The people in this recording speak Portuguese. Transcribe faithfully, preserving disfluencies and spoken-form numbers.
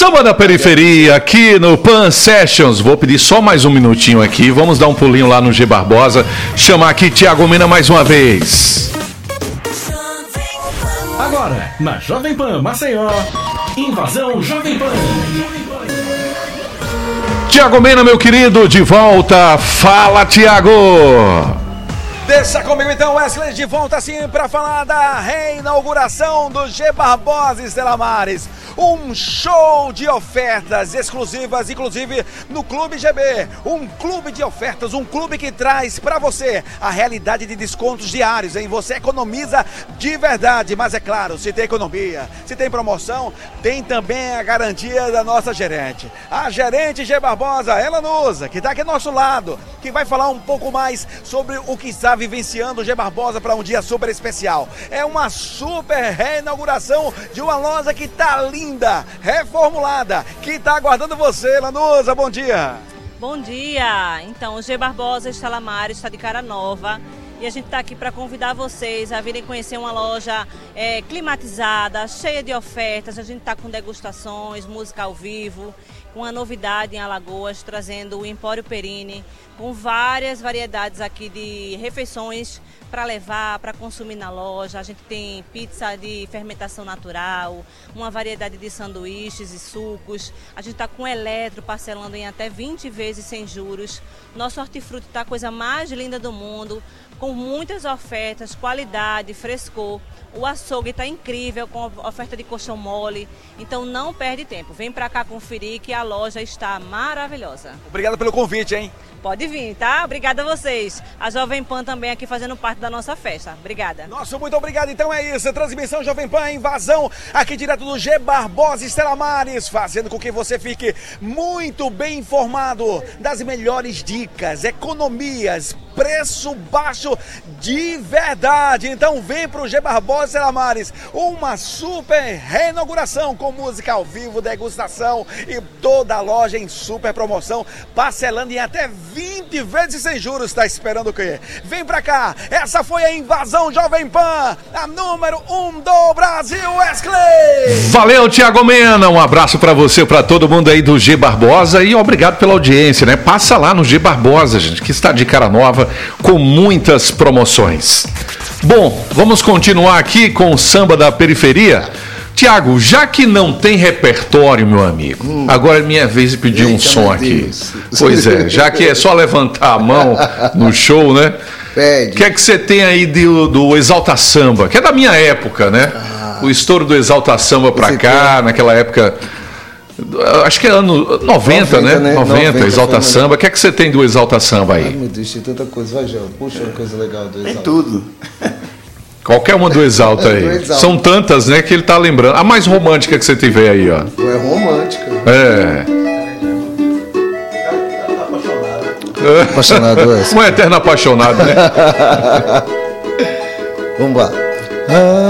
Samba da Periferia, aqui no Pan Sessions. Vou pedir só mais um minutinho aqui. Vamos dar um pulinho lá no G Barbosa. Chamar aqui Thiago Mina mais uma vez. Agora, na Jovem Pan Maceió, Invasão Jovem Pan. Thiago Mina, meu querido, de volta. Fala, Thiago. Deixa comigo então, Wesley, de volta sim para falar da reinauguração do G Barbosa Estela Maris. Um show de ofertas exclusivas, inclusive no Clube G B. Um clube de ofertas, um clube que traz para você a realidade de descontos diários, hein? Você economiza de verdade, mas é claro, se tem economia, se tem promoção, tem também a garantia da nossa gerente. A gerente G Barbosa, ela Nusa, que está aqui do nosso lado, que vai falar um pouco mais sobre o que está vivenciando o G Barbosa para um dia super especial. É uma super reinauguração de uma loja que está linda. Linda, reformulada, que está aguardando você, Lanusa, bom dia. Bom dia, então o G Barbosa Estela Maris está de cara nova e a gente está aqui para convidar vocês a virem conhecer uma loja é, climatizada, cheia de ofertas. A gente está com degustações, música ao vivo, com uma novidade em Alagoas, trazendo o Empório Perini, com várias variedades aqui de refeições para levar, para consumir na loja. A gente tem pizza de fermentação natural, uma variedade de sanduíches e sucos. A gente está com eletro parcelando em até vinte vezes sem juros. Nosso hortifruti está a coisa mais linda do mundo, com muitas ofertas, qualidade, frescor. O açougue está incrível, com oferta de colchão mole. Então não perde tempo. Vem para cá conferir que a loja está maravilhosa. Obrigado pelo convite, hein? Pode vir, tá? Obrigada a vocês. A Jovem Pan também aqui fazendo parte da nossa festa. Obrigada. Nossa, muito obrigado. Então é isso. Transmissão Jovem Pan, invasão aqui direto do G Barbosa Estela Maris, fazendo com que você fique muito bem informado das melhores dicas, economias, preço baixo de verdade. Então vem pro G Barbosa Estela Maris, uma super reinauguração com música ao vivo, degustação e toda a loja em super promoção, parcelando em até vinte vezes sem juros. Tá esperando o quê? Vem pra cá. Essa foi a invasão Jovem Pan, a número um do Brasil, Wesley. Valeu, Thiago Mena. Um abraço pra você, pra todo mundo aí do G Barbosa e obrigado pela audiência, né? Passa lá no G Barbosa, gente, que está de cara nova com muitas promoções. Bom, vamos continuar aqui com o Samba da Periferia. Tiago, já que não tem repertório, meu amigo, hum. agora é minha vez de pedir Eita, um som aqui. Deus. Pois é, já que é só levantar a mão no show, né? O que é que você tem aí do, do Exalta Samba? Que é da minha época, né? Ah. O estouro do Exalta Samba pra cá, tem... naquela época... Acho que é ano noventa, né? né? noventa, noventa Exalta Samba. O que é que você tem do Exalta Samba aí? Ai, meu Deus, tem tanta coisa. Vai, João, puxa uma coisa legal do Exalta. Tem tudo. Qualquer uma do Exalta aí. Do Exalta. São tantas, né, que ele tá lembrando. A mais romântica que você tiver aí, ó. É romântica. É. Apaixonado. Apaixonado, é. Um eterno apaixonado, né? Vamos lá. Ah.